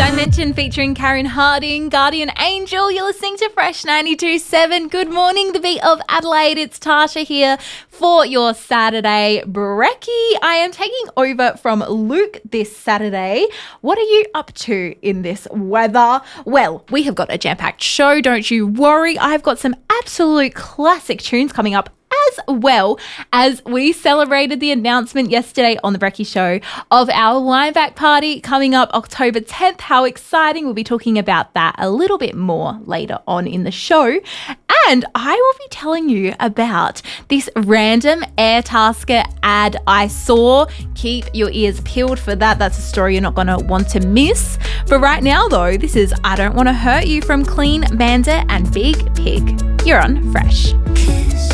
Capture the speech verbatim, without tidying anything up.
Dimension featuring Karen Harding, Guardian Angel. You're listening to Fresh ninety-two point seven. Good morning, the beat of Adelaide. It's Tasha here for your Saturday brekkie. I am taking over from Luke this Saturday. What are you up to in this weather? Well, we have got a jam-packed show, don't you worry. I've got some absolute classic tunes coming up, as well as we celebrated the announcement yesterday on the Brekkie Show of our Lineback Party coming up October tenth. How exciting. We'll be talking about that a little bit more later on in the show. And I will be telling you about this random Airtasker ad I saw. Keep your ears peeled for that. That's a story you're not going to want to miss. For right now, though, this is I Don't Want to Hurt You from Clean Bandit and Big Pig. You're on Fresh.